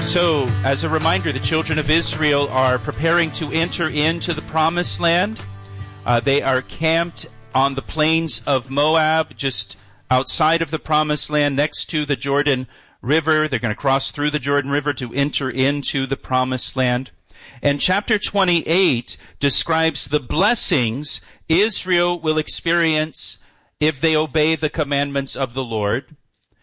So, as a reminder, the children of Israel are preparing to enter into the Promised Land. They are camped on the plains of Moab, just outside of the Promised Land, next to the Jordan River. They're going to cross through the Jordan River to enter into the Promised Land. And chapter 28 describes the blessings Israel will experience if they obey the commandments of the Lord,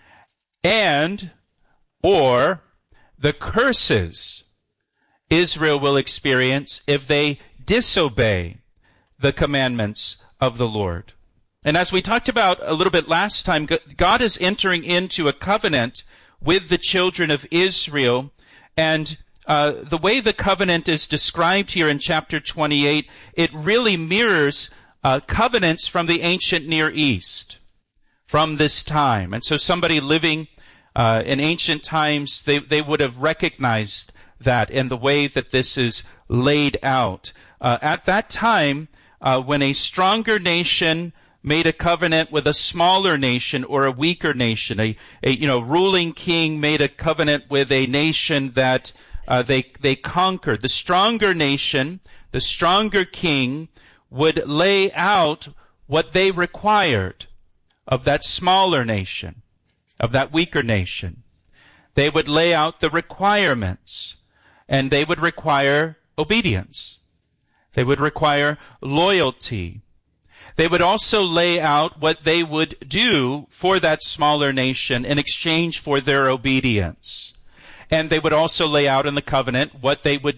or the curses Israel will experience if they disobey the commandments of the Lord. And as we talked about a little bit last time, God is entering into a covenant with the children of Israel, and the way the covenant is described here in chapter 28, it really mirrors covenants from the ancient Near East, from this time. And so somebody living in ancient times, they would have recognized that in the way that this is laid out. At that time, when a stronger nation made a covenant with a smaller nation or a weaker nation, a ruling king made a covenant with a nation that they conquered. The stronger nation, the stronger king, would lay out what they required of that smaller nation, of that weaker nation. They would lay out the requirements, and they would require obedience. They would require loyalty. They would also lay out what they would do for that smaller nation in exchange for their obedience. And they would also lay out in the covenant what they would